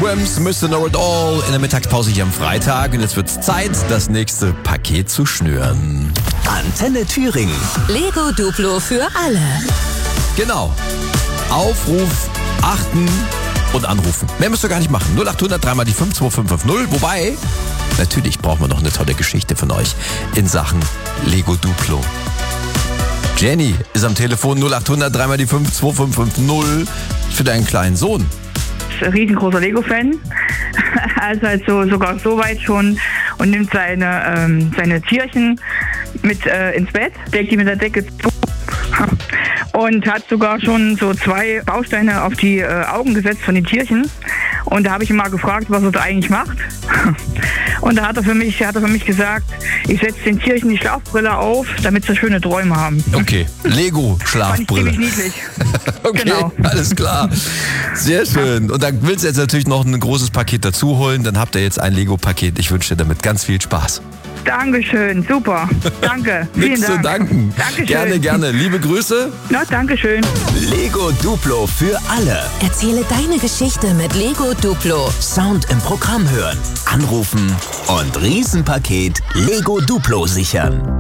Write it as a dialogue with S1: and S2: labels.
S1: Abrams, Mr. Know It All in der Mittagspause hier am Freitag. Und jetzt wird's Zeit, das nächste Paket zu schnüren.
S2: Antenne Thüringen.
S3: Lego Duplo für alle.
S1: Genau. Aufruf, achten und anrufen. Mehr müsst ihr gar nicht machen. 0800 3 mal die 5 2550. Wobei, natürlich brauchen wir noch eine tolle Geschichte von euch in Sachen Lego Duplo. Jenny ist am Telefon 0800 3 mal die 5 2550 für deinen kleinen Sohn.
S4: Ist ein riesengroßer Lego-Fan. Also sogar so weit schon und nimmt seine Tierchen mit ins Bett, deckt die mit der Decke zu und hat sogar schon so 2 Bausteine auf die Augen gesetzt von den Tierchen. Und da habe ich ihn mal gefragt, was er da eigentlich macht. Und da hat er für mich gesagt, ich setze den Tierchen die Schlafbrille auf, damit sie schöne Träume haben.
S1: Okay, Lego-Schlafbrille.
S4: Fand ich ziemlich niedlich.
S1: Okay,
S4: Genau.
S1: Alles klar. Sehr schön. Und dann willst du jetzt natürlich noch ein großes Paket dazu holen. Dann habt ihr jetzt ein Lego-Paket. Ich wünsche dir damit ganz viel Spaß.
S4: Dankeschön, super. Danke. Vielen
S1: Nichts zu
S4: Dank.
S1: danken.
S4: Dankeschön.
S1: Gerne, gerne. Liebe Grüße.
S4: Na, Dankeschön.
S2: Lego Duplo für alle.
S3: Erzähle deine Geschichte mit Lego Duplo.
S2: Sound im Programm hören, anrufen und Riesenpaket Lego Duplo sichern.